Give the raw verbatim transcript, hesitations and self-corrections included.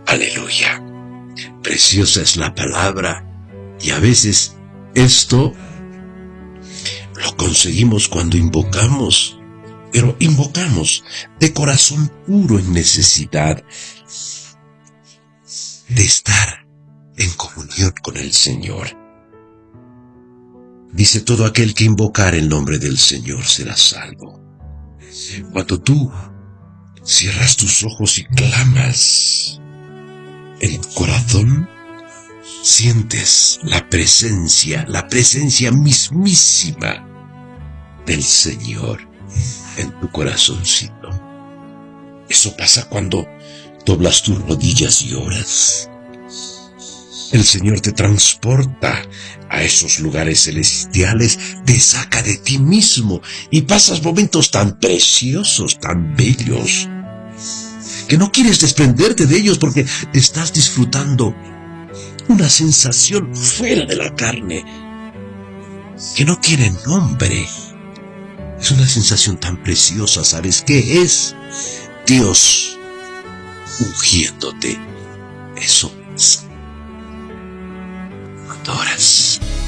Aleluya. Preciosa es la palabra. Y a veces esto lo conseguimos cuando invocamos, pero invocamos de corazón puro en necesidad de estar en comunión con el Señor. Dice: todo aquel que invocar el nombre del Señor será salvo. Cuando tú cierras tus ojos y clamas, en tu corazón sientes la presencia, la presencia mismísima del Señor en tu corazoncito. Eso pasa cuando doblas tus rodillas y oras. El Señor te transporta a esos lugares celestiales, te saca de ti mismo y pasas momentos tan preciosos, tan bellos, que no quieres desprenderte de ellos porque estás disfrutando una sensación fuera de la carne que no tiene nombre. Es una sensación tan preciosa. ¿Sabes qué es? Dios ungiéndote. Eso es. Cuando oras,